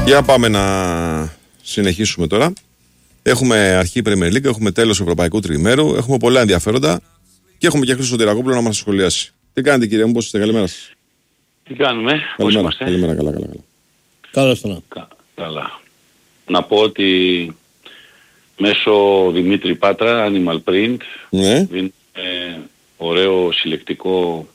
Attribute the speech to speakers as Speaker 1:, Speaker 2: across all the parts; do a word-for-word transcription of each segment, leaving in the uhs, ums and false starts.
Speaker 1: Για πάμε να συνεχίσουμε τώρα. Έχουμε αρχή Premier League, έχουμε τέλος Ευρωπαϊκού Τριημέρου, έχουμε πολλά ενδιαφέροντα και έχουμε και Χρήστο Σωτηρακόπουλο να μας σχολιάσει. Τι κάνετε κύριε μου, πώς είστε, καλημέρα σας.
Speaker 2: Τι κάνουμε,
Speaker 1: πώς είμαστε. Καλημέρα, καλά, καλά. καλά.
Speaker 3: Καλώς τον.
Speaker 2: Κα, καλά. Να πω ότι μέσω Δημήτρη Πάτρα, Animal Print,
Speaker 1: ναι.
Speaker 2: δίνει ε, ωραίο συλλεκτικό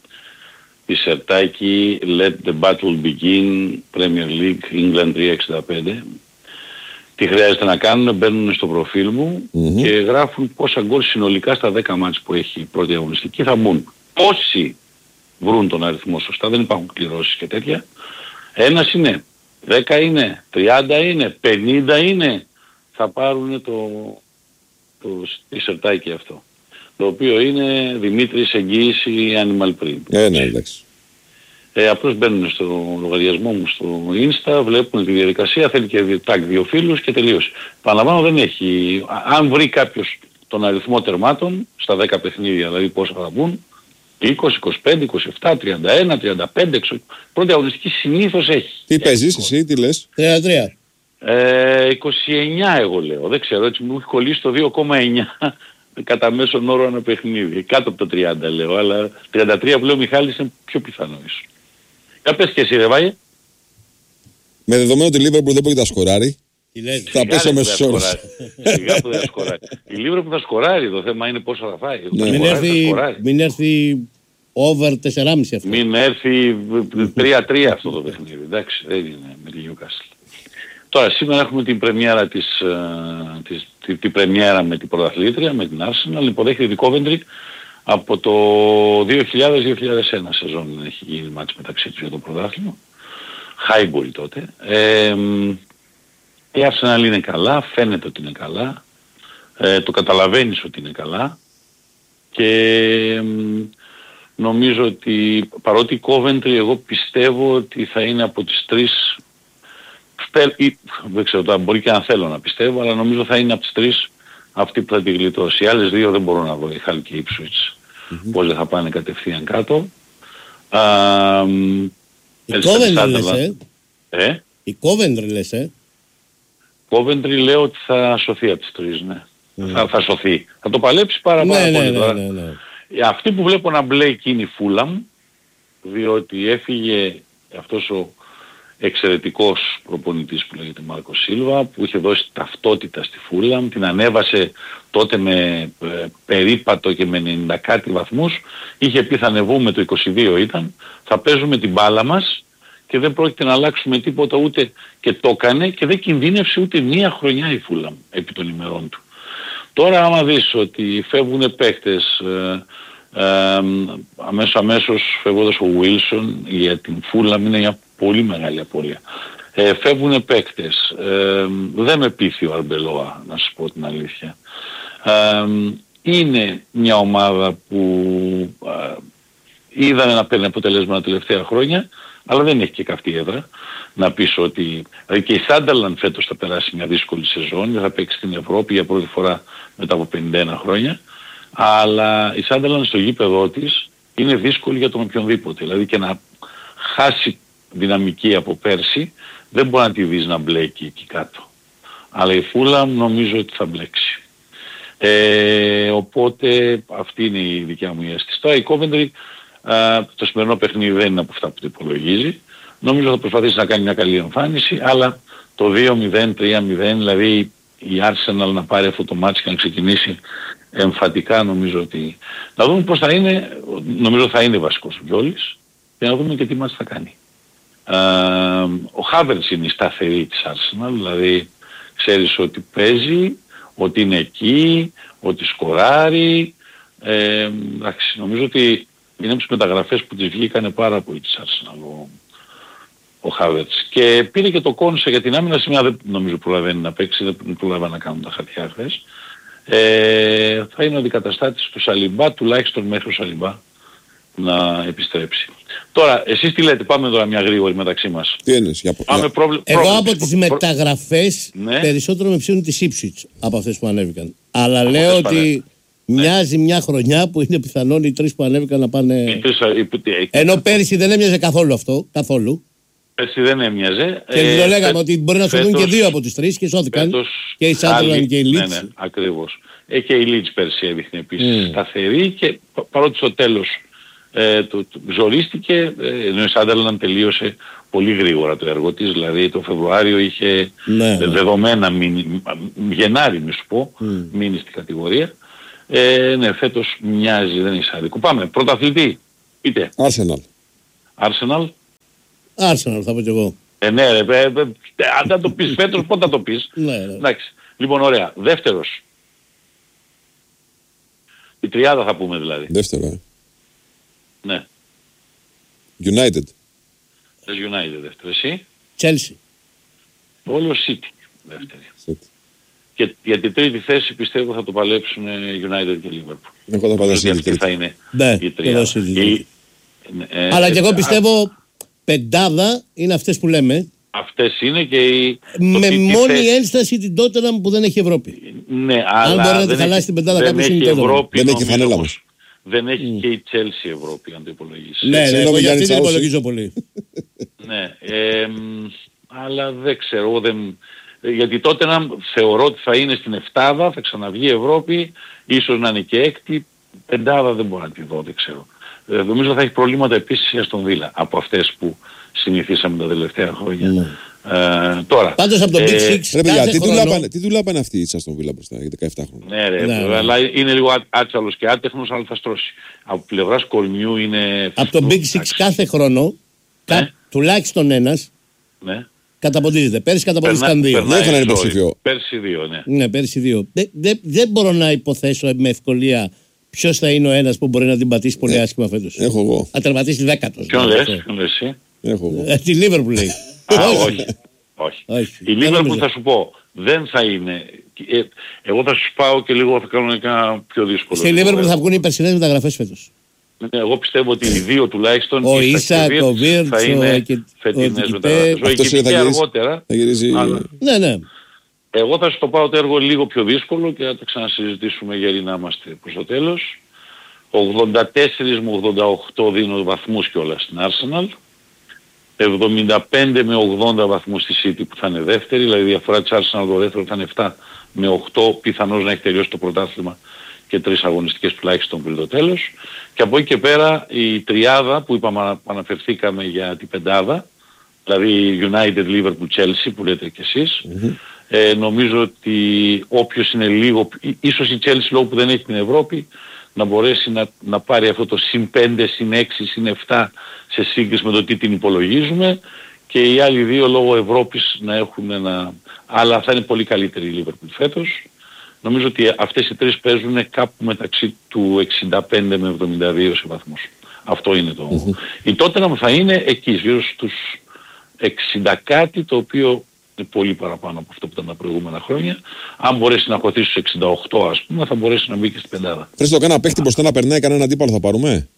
Speaker 2: πισερτάκι Let the Battle Begin, Premier League, England τριακόσια εξήντα πέντε. Τι χρειάζεται να κάνουν, μπαίνουν στο προφίλ μου mm-hmm. και γράφουν πόσα γκολ συνολικά στα δέκα μάτς που έχει η πρώτη αγωνιστική θα μπουν. Όσοι βρουν τον αριθμό σωστά, δεν υπάρχουν κληρώσεις και τέτοια. Ένας είναι, δέκα είναι, τριάντα είναι, πενήντα είναι, θα πάρουν το, το τισερτάκι αυτό. Το οποίο είναι Δημήτρης εγγύηση Animal Print.
Speaker 1: Ε, ναι, εντάξει.
Speaker 2: Ε, απλώς μπαίνουν στο λογαριασμό μου στο Insta, βλέπουν τη διαδικασία, θέλει και tag δύο φίλους και τελείωσε. Παραλαμβάνω δεν έχει, αν βρει κάποιος τον αριθμό τερμάτων στα δέκα παιχνίδια, δηλαδή πόσα θα μπουν, είκοσι, είκοσι πέντε, είκοσι επτά, τριάντα ένα, τριάντα πέντε, πρώτη αγωνιστική συνήθως έχει.
Speaker 1: Τι παίζεις εσύ, τι λες?
Speaker 3: τριάντα τρία.
Speaker 2: Ε, είκοσι εννιά εγώ λέω, δεν ξέρω, έτσι μου έχει κολλήσει το δύο κόμμα εννιά κατά μέσον όρο ένα παιχνίδι. Κάτω από το τριάντα λέω, αλλά τριάντα τρία που λέω ο Μιχάλης είναι πιο πιθανό ίσως. Για πες και εσύ ρε Βάγε.
Speaker 1: Με δεδομένο ότι η Liverpool δεν μπορεί να σκοράρει, θα πέσω μέσος όρος.
Speaker 2: Σιγά που δεν σκοράρει. Η Liverpool θα σκοράρει, το θέμα είναι πόσο θα φάει.
Speaker 3: Ναι. Μην, έρθει, μην έρθει over τέσσερα κόμμα πέντε αυτό.
Speaker 2: Μην έρθει τρία τρία αυτό το παιχνίδι. Εντάξει, δεν είναι με τη Newcastle. Τώρα σήμερα έχουμε την πρεμιέρα της, της, την, την πρεμιέρα με την πρωταθλήτρια, με την Arsenal. Υποδέχεται την Coventry από το δύο χιλιάδες δύο χιλιάδες ένα σεζόν έχει γίνει μάτς μεταξύ τους για το πρωτάθλημα. Highbury τότε. Ε, η Arsenal είναι καλά, φαίνεται ότι είναι καλά. Ε, το καταλαβαίνεις ότι είναι καλά. Και ε, νομίζω ότι παρότι η Coventry εγώ πιστεύω ότι θα είναι από τις τρεις, δεν ξέρω, μπορεί και αν θέλω να πιστεύω, αλλά νομίζω θα είναι από τις τρεις αυτή που θα τη γλιτώσει. Οι άλλες δύο δεν μπορώ να δω, η Hull και η Ipswich, mm-hmm. πώς δεν θα πάνε κατευθείαν κάτω. Α,
Speaker 3: η Coventry λες, ε?
Speaker 2: ε?
Speaker 3: Η Coventry λες, ε?
Speaker 2: Coventry λέω ότι θα σωθεί από τις τρεις, ναι. Mm. Θα, θα σωθεί. Θα το παλέψει πάρα, πάρα
Speaker 3: ναι,
Speaker 2: πολύ
Speaker 3: ναι,
Speaker 2: τώρα.
Speaker 3: Ναι, ναι, ναι.
Speaker 2: Αυτή που βλέπω να μπλέκει είναι η Fulham, διότι έφυγε αυτός ο εξαιρετικός προπονητής που λέγεται Μάρκο Σίλβα, που είχε δώσει ταυτότητα στη Fulham, την ανέβασε τότε με ε, περίπατο και με ενενήντα κάτι βαθμούς, είχε πει θα ανεβούμε, το είκοσι δύο ήταν, θα παίζουμε την μπάλα μας και δεν πρόκειται να αλλάξουμε τίποτα ούτε, και το έκανε και δεν κινδύνευσε ούτε μία χρονιά η Fulham επί των ημερών του. Τώρα άμα δεις ότι φεύγουν παίκτες, ε, ε, αμέσως αμέσως φεύγοντας ο Wilson, για την Fulham είναι μια πολύ μεγάλη απώλεια. Ε, φεύγουν παίκτες, ε, δεν με πείθει ο Αρμπελόα, να σας πω την αλήθεια. Ε, είναι μια ομάδα που ε, είδαμε να παίρνει αποτελέσματα τα τελευταία χρόνια, αλλά δεν έχει και καυτή έδρα. Να πεις ότι δηλαδή και η Sunderland φέτος θα περάσει μια δύσκολη σεζόν, θα παίξει στην Ευρώπη για πρώτη φορά μετά από πενήντα ένα χρόνια, αλλά η Sunderland στο γήπεδό της είναι δύσκολη για τον οποιονδήποτε. Δηλαδή και να χάσει δυναμική από πέρσι δεν μπορεί να τη δεις να μπλέκει εκεί κάτω. Αλλά η Fulham νομίζω ότι θα μπλέξει. Ε, οπότε αυτή είναι η δικιά μου αίσθηση. Τώρα η Coventry α, το σημερινό παιχνίδι δεν είναι από αυτά που το υπολογίζει. Νομίζω θα προσπαθήσει να κάνει μια καλή εμφάνιση, αλλά το δύο μηδέν, τρία μηδέν, δηλαδή η Arsenal να πάρει αυτό το μάτσι και να ξεκινήσει εμφατικά, νομίζω ότι... Να δούμε πώς θα είναι, νομίζω θα είναι βασικός ο Βιόλης, και να δούμε και τι μάτσι θα κάνει. Uh, ο Havertz είναι η σταθερή της Arsenal, δηλαδή ξέρεις ότι παίζει, ότι είναι εκεί, ότι σκοράρει. Ε, εντάξει, νομίζω ότι είναι από τις μεταγραφές που τις βγήκανε πάρα πολύ της Arsenal ο, ο Havertz. Και πήρε και το Κόνσε για την άμυνα, σήμερα δεν νομίζω προλαβαίνει να παίξει, δεν προλαβαίνει να κάνουν τα χαρτιά χθες. Ε, θα είναι ο αντικαταστάτης του Σαλιμπά, τουλάχιστον μέχρι ο Σαλιμπά να επιστρέψει. Τώρα, εσείς τι λέτε, πάμε τώρα μια γρήγορη μεταξύ μας.
Speaker 1: Τι εννοείς, για...
Speaker 2: Πάμε πρόβλημα.
Speaker 3: Εγώ από τις μεταγραφές
Speaker 2: ναι.
Speaker 3: περισσότερο με ψήνουν τις Ipswich από αυτές που ανέβηκαν. Αλλά από λέω ότι ναι. μοιάζει μια χρονιά που είναι πιθανόν οι τρεις που ανέβηκαν να πάνε... Τρεις, η...
Speaker 2: η...
Speaker 3: Ενώ πέρυσι δεν έμοιαζε καθόλου αυτό, καθόλου.
Speaker 2: Πέρσι δεν έμοιαζε.
Speaker 3: Και ε, το λέγαμε φέ, ότι μπορεί να σωθούν και δύο από τους τρεις και σώθηκαν. Φέτος, και η Σάντερλαντ και η Leeds.
Speaker 2: Ναι, ναι, ακριβώς. Ε, και η Leeds πέρσι έδειχνε επίσης mm. σταθερή και παρότι στο τέλος ε, το, το, ζορίστηκε, ε, ενώ η Σάντερλαντ τελείωσε πολύ γρήγορα το έργο της, δηλαδή το Φεβρουάριο είχε ναι, δεδομένα μείνει, Γενάρη μη σου πω, mm. μείνει στην κατηγορία. Ε, ναι, φέτος μοιάζει, δεν έχει άδικο. Πάμε, πρωταθλητή, είτε.
Speaker 1: Arsenal.
Speaker 2: Arsenal.
Speaker 3: Arsenal θα πω κι εγώ.
Speaker 2: Ε, ναι ρε, ε, ε, αν θα το πεις φέτος, πότε θα το πεις.
Speaker 3: Ναι, ναι.
Speaker 2: Εντάξει. Λοιπόν, ωραία. Δεύτερος. Η τριάδα θα πούμε δηλαδή.
Speaker 1: Δεύτερο, ε.
Speaker 2: Ναι.
Speaker 1: United.
Speaker 2: Θες United δεύτερο. Εσύ.
Speaker 3: Chelsea.
Speaker 2: Όλο City δεύτερη.
Speaker 1: City.
Speaker 2: Και για την τρίτη θέση πιστεύω θα το παλέψουν United και Liverpool.
Speaker 1: Εγώ θα παλέψω
Speaker 2: αυτή θα είναι
Speaker 3: ναι,
Speaker 2: η τριάδα. Η...
Speaker 3: Ε, Αλλά ε, και εγώ πιστεύω α... πεντάδα είναι αυτές που λέμε.
Speaker 2: Αυτές είναι και η...
Speaker 3: Με μόνη θέση... ένσταση την Tottenham που δεν έχει Ευρώπη.
Speaker 2: Ναι, αλλά
Speaker 3: αν μπορεί να τη χαλάσει την πεντάδα κάποιος είναι η
Speaker 2: Ευρώπη.
Speaker 1: Δεν έχει φανέλα όμως.
Speaker 2: Δεν έχει mm. και η Chelsea Ευρώπη αν το υπολογίσεις.
Speaker 3: Ναι, ναι, εγώ για αυτή την υπολογίζω πολύ.
Speaker 2: Ναι, ε, αλλά δεν ξέρω, δεν... γιατί τότε να θεωρώ ότι θα είναι στην εφτάδα, θα ξαναβγεί η Ευρώπη, ίσως να είναι και έκτη, πεντάδα δεν μπορώ να τη δω, δεν ξέρω. Ε, νομίζω θα έχει προβλήματα επίσης η Αστον Βίλα από αυτές που συνηθίσαμε τα τελευταία χρόνια. Mm. Ε, τώρα.
Speaker 3: Πάντως από το Big
Speaker 2: ε,
Speaker 3: Six
Speaker 1: ρε παιδιά, τι δουλάπανε, τι δουλάπανε αυτοί η Αστον Βίλα μπροστά για δεκαεπτά χρόνια.
Speaker 2: Ναι ρε, ναι, αλλά είναι λίγο άτσαλος και άτεχνος, αλλά θα στρώσει. Από πλευράς κορμιού είναι...
Speaker 3: Από το Big Six κάθε χρόνο, ναι. κα, τουλάχιστον ένας,
Speaker 2: ναι.
Speaker 3: καταποντίζεται. Πέρσι καταποντίστηκαν δύο.
Speaker 1: Δεν είχαν υποψήφιο.
Speaker 2: Πέρσι δύο, ναι.
Speaker 3: Ναι, πέρσι δύο. Δεν δε, δε μπορώ να υποθέσω με ευκολία ποιος θα είναι ο ένας που μπορεί να την πατήσει πολύ άσχημα φέτος.
Speaker 1: Έχω εγώ.
Speaker 3: Να τερματίσει δέκατος.
Speaker 2: Ποιον λες, ποιον λες εσύ.
Speaker 1: Έχω εγώ.
Speaker 3: Τη Liverpool λέει.
Speaker 2: όχι. όχι. όχι. Η Liverpool θα σου πω, δεν θα είναι... Ε, εγώ θα σου πάω και λίγο θα κάνω ένα πιο δύσκολο.
Speaker 3: Στη Liverpool θα βγουν οι περσινές μεταγραφές φέτος.
Speaker 2: Εγώ πιστεύω ότι οι δύο τουλάχιστον
Speaker 3: ο Ίσακ, ο Βίρτς,
Speaker 2: θα είναι φετινές μεταγραφές. Ο Ικητέ αργότερα.
Speaker 3: Ναι, ναι.
Speaker 2: Εγώ θα σου το πάω το έργο λίγο πιο δύσκολο και θα το ξανασυζητήσουμε γιατί να είμαστε προς το τέλος. ογδόντα τέσσερα με ογδόντα οκτώ δίνω βαθμούς κιόλας στην Arsenal. εβδομήντα πέντε με ογδόντα βαθμούς στη City που θα είναι δεύτερη. Δηλαδή η διαφορά της Arsenal το δεύτερο θα είναι επτά με οκτώ. Πιθανώς να έχει τελειώσει το πρωτάθλημα και τρεις αγωνιστικές τουλάχιστον πριν το τέλος. Και από εκεί και πέρα η τριάδα που είπαμε, αναφερθήκαμε για την πεντάδα, δηλαδή United, Liverpool, Chelsea που λέτε κι εσείς, mm-hmm. ε, νομίζω ότι όποιος είναι λίγο, ίσως η Chelsea λόγω που δεν έχει την Ευρώπη, να μπορέσει να, να πάρει αυτό το συν πέντε, συν έξι, συν επτά σε σύγκριση με το τι την υπολογίζουμε και οι άλλοι δύο λόγω Ευρώπης να έχουν ένα... Αλλά θα είναι πολύ καλύτερη η Liverpool φέτος. Νομίζω ότι αυτές οι τρεις παίζουν κάπου μεταξύ του εξήντα πέντε με εβδομήντα δύο σε βαθμούς. Αυτό είναι το... Mm-hmm. Η Tottenham θα είναι εκεί, γύρω στους εξήντα κάτι, το οποίο είναι πολύ παραπάνω από αυτό που ήταν τα προηγούμενα χρόνια. Αν μπορέσει να χωθεί στους εξήντα οκτώ ας πούμε, θα μπορέσει να μπει και στην πεντάδα.
Speaker 1: Θες το κάνα παίχτη μπροστά να περνάει, κανένα αντίπαλο θα πάρουμε.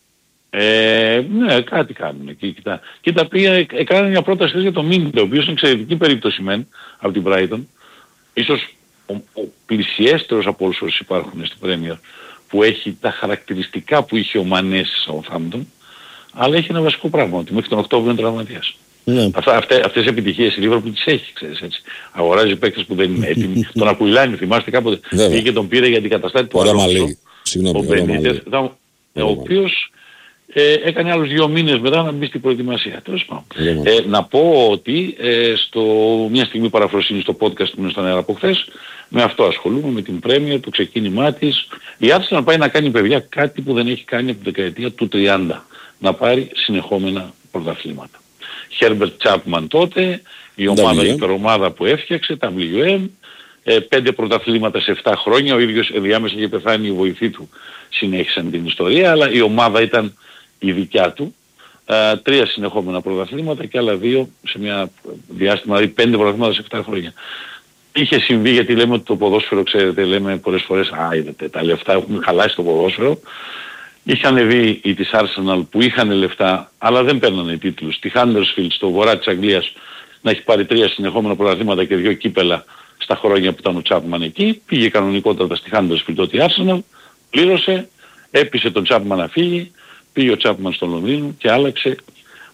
Speaker 2: Ε, ναι, κάτι κάνουν. Κοίτα, κοίτα πήγα, έκανα μια πρόταση για το Μίνγκ, ο οποίος είναι εξαιρετική περίπτωση μεν από την Brighton. Ίσως ο, ο πλησιέστερος από όλους όσους υπάρχουν στην Premier, που έχει τα χαρακτηριστικά που είχε ο Μανέ στη Southampton, αλλά έχει ένα βασικό πράγμα, ότι μέχρι τον Οκτώβριο είναι τραυματίας. Ναι. Αυτά, αυτές, αυτές οι επιτυχίες η Liverpool τις έχει, ξέρεις έτσι. Αγοράζει παίκτες που δεν είναι έτοιμοι. Τον Ακουιλάνη, θυμάστε κάποτε, πήγε και τον πήρε για την καταστάτη του Αλόνσο.
Speaker 1: Συγγνώμη,
Speaker 2: ο οποίος ε, έκανε άλλους δύο μήνες μετά να μπει στην προετοιμασία. Τέλος πάντων. Ε, να πω ότι ε, στο, μια στιγμή παραφροσύνη στο podcast που είναι στον αέρα από χθες, με αυτό ασχολούμαι, με την Premier, το ξεκίνημά της. Η Arsenal πάει να κάνει παιδιά κάτι που δεν έχει κάνει από τη δεκαετία του τριάντα. Να πάρει συνεχόμενα πρωταθλήματα. Herbert Chapman τότε, η ομάδα, η υπερομάδα που έφτιαξε, τα ντάμπλιου εμ, ε, πέντε πρωταθλήματα σε επτά χρόνια, ο ίδιος ενδιάμεσα είχε πεθάνει, η βοηθή του συνέχισαν την ιστορία, αλλά η ομάδα ήταν η δικιά του. Ε, τρία συνεχόμενα πρωταθλήματα και άλλα δύο σε μια διάστημα, δηλαδή πέντε πρωταθλήματα σε επτά χρόνια. Είχε συμβεί, γιατί λέμε ότι το ποδόσφαιρο, ξέρετε, λέμε πολλές φορές, α, είδατε, τα λεφτά έχουν χαλάσει το ποδόσφαιρο. Είχαν δει οι της Arsenal που είχαν λεφτά, αλλά δεν παίρνανε τίτλους. Τη Huddersfield στο βορρά της Αγγλίας να έχει πάρει τρία συνεχόμενα πρωταθλήματα και δύο κύπελα στα χρόνια που ήταν ο Chapman εκεί. Πήγε κανονικότατα στη Huddersfield τότε η Arsenal, πλήρωσε, έπεισε τον Chapman να φύγει, πήγε ο Chapman στο Λονδίνο και άλλαξε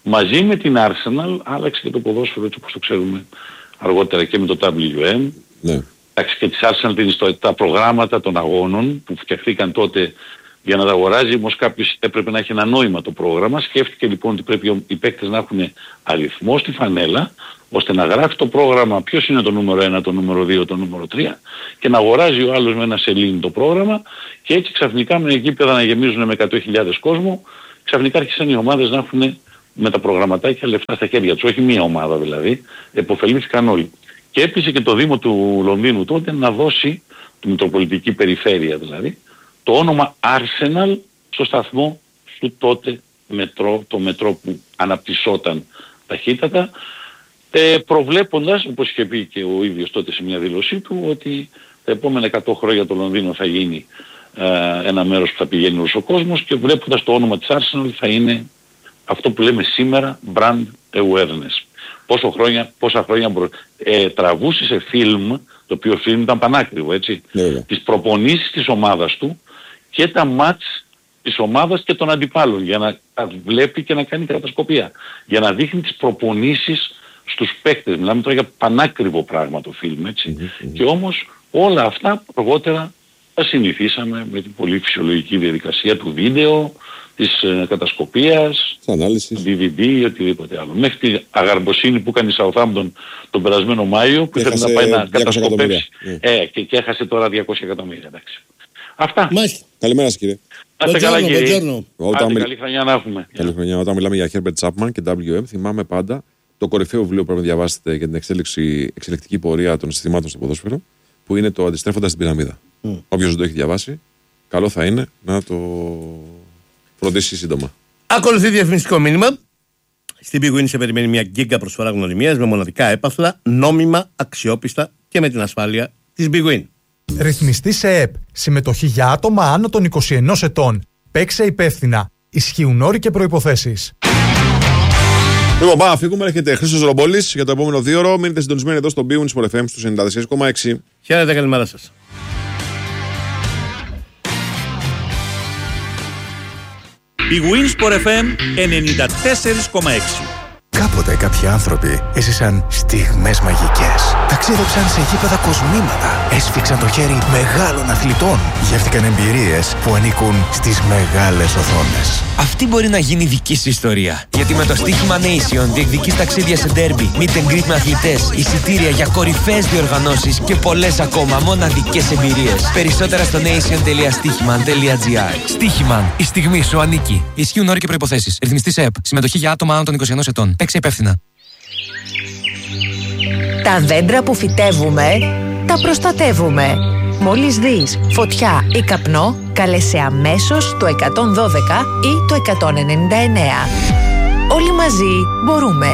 Speaker 2: μαζί με την Arsenal άλλαξε και το ποδόσφαιρο έτσι όπως το ξέρουμε αργότερα και με το ντάμπλιου εμ.
Speaker 1: Ναι.
Speaker 2: Εντάξει, και της Arsenal την ιστορία, τα προγράμματα των αγώνων που φτιαχτήκαν τότε για να τα αγοράζει, όμως κάποιος έπρεπε να έχει ένα νόημα το πρόγραμμα. Σκέφτηκε λοιπόν ότι πρέπει οι παίκτες να έχουν αριθμό στη φανέλα, ώστε να γράφει το πρόγραμμα ποιος είναι το νούμερο ένα, το νούμερο δύο, το νούμερο τρία και να αγοράζει ο άλλος με ένα σελήνη το πρόγραμμα και έτσι ξαφνικά με γήπεδα να γεμίζουν με εκατό χιλιάδες κόσμο, ξαφνικά άρχισαν οι ομάδες να έχουν με τα προγραμματάκια λεφτά στα χέρια τους, όχι μία ομάδα δηλαδή, επωφελήθηκαν όλοι. Και έπεισε και το Δήμο του Λονδίνου τότε να δώσει, τη Μητροπολιτική Περιφέρεια δηλαδή, το όνομα Arsenal στο σταθμό του τότε μετρό, το μετρό που αναπτυσσόταν ταχύτατα, ε, προβλέποντας, όπως είχε πει και ο ίδιος τότε σε μια δήλωσή του, ότι τα επόμενα εκατό χρόνια το Λονδίνο θα γίνει ε, ένα μέρος που θα πηγαίνει όλος ο κόσμος και βλέποντας το όνομα της Arsenal θα είναι αυτό που λέμε σήμερα brand awareness. Πόσο χρόνια, πόσα χρόνια μπρο... ε, τραβούσε σε φιλμ, το οποίο φιλμ ήταν πανάκριβο, έτσι, yeah. τις προπονήσεις της ομάδας του και τα μάτς της ομάδας και των αντιπάλων για να τα βλέπει και να κάνει κατασκοπία. Για να δείχνει τις προπονήσεις στους παίκτες. Μιλάμε τώρα για πανάκριβο πράγμα το φιλμ, έτσι. Mm-hmm. Και όμως όλα αυτά αργότερα τα συνηθίσαμε με την πολύ φυσιολογική διαδικασία του βίντεο, της ε, κατασκοπίας, του ντι βι ντι ή οτιδήποτε άλλο. Μέχρι την αγαρμποσύνη που έκανε η Southampton τον περασμένο Μάιο που ήθελε να πάει να κατασκοπεύσει yeah. ε, και, και έχασε τώρα διακόσια εκατομμύρια. Εντάξει. Αυτά.
Speaker 3: Μάλιστα.
Speaker 1: Καλημέρα σας κύριε.
Speaker 2: Να είστε καλά κύριε.
Speaker 1: Όταν μιλ...
Speaker 2: Καλή χρονιά να έχουμε.
Speaker 1: Καλή χρονιά. Όταν μιλάμε για Herbert Chapman και ντάμπλιου εμ θυμάμαι πάντα το κορυφαίο βιβλίο που πρέπει να διαβάσετε για την εξέλιξη, εξελικτική πορεία των συστημάτων στο ποδόσφαιρο που είναι το Αντιστρέφοντας την πυραμίδα. Mm. Όποιος δεν το έχει διαβάσει, καλό θα είναι να το φροντίσει σύντομα.
Speaker 3: Ακολουθεί διαφημιστικό μήνυμα. Στην Big Win σε περιμένει μια γκίγκα προσφορά γνωριμίας με μοναδικά έπαθλα, νόμιμα, αξιόπιστα και με την ασφάλεια της Big Win.
Speaker 4: Ρυθμιστή σε ΕΠ. Συμμετοχή για άτομα άνω των είκοσι ενός ετών. Παίξε υπεύθυνα. Ισχύουν όροι και προϋποθέσεις.
Speaker 1: Λοιπόν, πάμε να φύγουμε. Έρχεται Χρήστος Ρομπόλης για το επόμενο δύο ώρο. Μείνετε συντονισμένοι εδώ στο Big Win Sport εφ εμ στους ενενήντα τέσσερα κόμμα έξι.
Speaker 3: Χαίρετε, καλημέρα σας.
Speaker 5: Big Win Sport εφ εμ ενενήντα τέσσερα κόμμα έξι.
Speaker 6: Κάποτε κάποιοι άνθρωποι έζησαν στιγμές μαγικές. Ταξίδεψαν σε γήπεδα κοσμήματα. Έσφιξαν το χέρι μεγάλων αθλητών. Γεύτηκαν εμπειρίες που ανήκουν στις μεγάλες οθόνες.
Speaker 7: Αυτή μπορεί να γίνει δική σου ιστορία. Γιατί με το στοίχημα Nation διεκδικείς ταξίδια σε ντέρμπι, meet and greet με αθλητές, εισιτήρια για κορυφαίες διοργανώσεις και πολλές ακόμα μοναδικές εμπειρίες. Περισσότερα στο nation τελεία στοίχημαν τελεία τζι άρ. Στοίχημαν. Η στιγμή σου ανήκει. Ισχύουν όροι και προϋποθέσεις. Ρυθμιστή σε ΕΠ. Συμμετοχή για άτομα άνω των είκοσι ενός ετών. Παίξε υπεύθυνα.
Speaker 8: Τα δέντρα που φυτεύουμε, τα προστατεύουμε. Μόλις δεις φωτιά ή καπνό, κάλεσε αμέσως το εκατόν δώδεκα ή το εκατόν ενενήντα εννέα. Όλοι μαζί μπορούμε.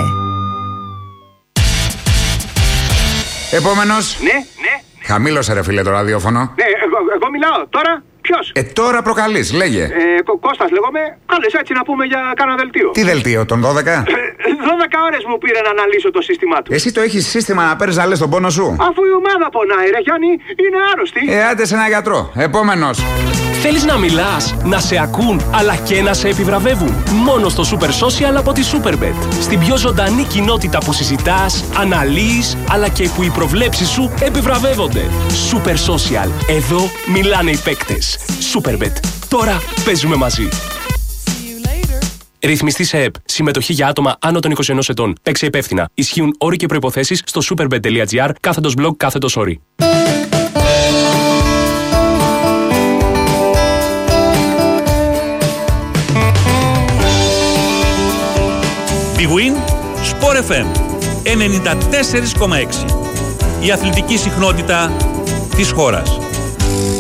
Speaker 9: Επόμενος.
Speaker 10: Ναι, ναι.
Speaker 9: Χαμήλωσε ρε φίλε το ραδιόφωνο.
Speaker 10: Ναι, εγώ, εγώ μιλάω. Τώρα ποιος?
Speaker 9: Ε, τώρα προκαλείς, λέγε.
Speaker 10: Ε, Κω- Κώστας λέγομαι. Κάλεσε έτσι να πούμε για κάνα δελτίο.
Speaker 9: Τι δελτίο, τον δώδεκα?
Speaker 10: Ε, δώδεκα ώρες μου πήρε να αναλύσω το σύστημά του.
Speaker 9: Εσύ το έχεις σύστημα να παίρνεις να λες τον πόνο σου?
Speaker 10: Αφού η ομάδα πονάει ρε Γιάννη, είναι άρρωστη.
Speaker 9: Ε, άντε σε ένα γιατρό. Επόμενος.
Speaker 11: Θέλεις να μιλάς, να σε ακούν, αλλά και να σε επιβραβεύουν. Μόνο στο Super Social από τη Superbet. Στην πιο ζωντανή κοινότητα που συζητάς, αναλύεις, αλλά και που οι προβλέψεις σου επιβραβεύονται. Super Social. Εδώ μιλάνε οι παίκτες. Superbet. Τώρα παίζουμε μαζί. Ρυθμιστή σε ΕΠ. Συμμετοχή για άτομα άνω των είκοσι ενός ετών. Παίξε υπεύθυνα. Ισχύουν όροι και προϋποθέσεις στο superbet τελεία τζι άρ κάθετος blog κάθετος όροι.
Speaker 5: Big Win Sport εφ εμ ενενήντα τέσσερα κόμμα έξι. Η αθλητική συχνότητα της χώρας.